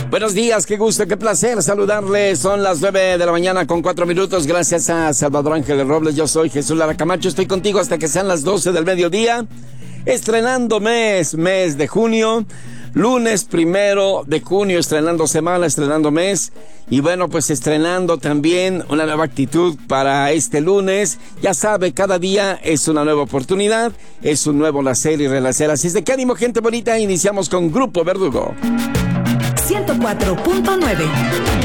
Buenos días, qué gusto, qué placer saludarles. Son las 9 de la mañana con 4 minutos. Gracias a Salvador Ángel Robles. Yo soy Jesús Lara Camacho. Estoy contigo hasta que sean las 12 del mediodía. Estrenando mes de junio. Lunes 1 de junio, estrenando semana, estrenando mes. Y bueno, pues estrenando también una nueva actitud para este lunes. Ya sabe, cada día es una nueva oportunidad, es un nuevo nacer y renacer. Así es de que ánimo, gente bonita. Iniciamos con Grupo Verdugo. 104.9